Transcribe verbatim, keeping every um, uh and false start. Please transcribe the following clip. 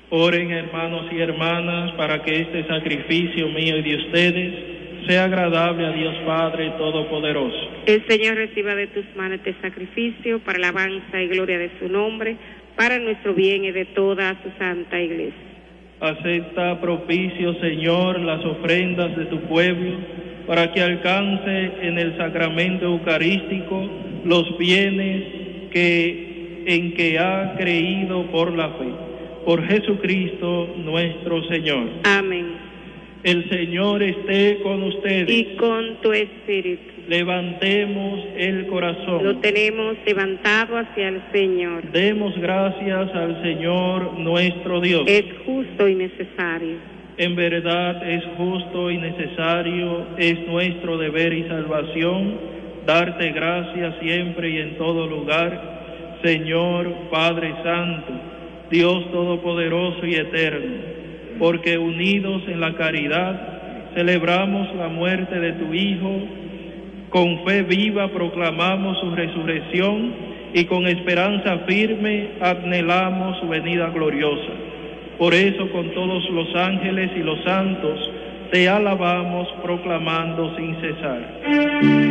Oren, hermanos y hermanas, para que este sacrificio mío y de ustedes sea agradable a Dios Padre Todopoderoso. El Señor reciba de tus manos este sacrificio para alabanza y gloria de su nombre, para nuestro bien y de toda su santa iglesia. Acepta propicio, Señor, las ofrendas de tu pueblo, para que alcance en el sacramento eucarístico los bienes que, en que ha creído por la fe. Por Jesucristo nuestro Señor. Amén. El Señor esté con ustedes. Y con tu espíritu. Levantemos el corazón. Lo tenemos levantado hacia el Señor. Demos gracias al Señor nuestro Dios. Es justo y necesario. En verdad es justo y necesario, es nuestro deber y salvación, darte gracias siempre y en todo lugar, Señor Padre Santo, Dios Todopoderoso y Eterno, porque unidos en la caridad celebramos la muerte de tu Hijo, con fe viva proclamamos su resurrección y con esperanza firme anhelamos su venida gloriosa. Por eso con todos los ángeles y los santos te alabamos proclamando sin cesar.